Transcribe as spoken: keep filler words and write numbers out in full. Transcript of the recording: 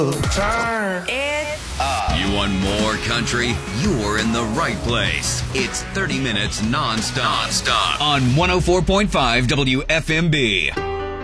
Turn. It's Uh, you want more country? You're in the right place. It's thirty minutes non-stop, non-stop on one oh four point five W F M B.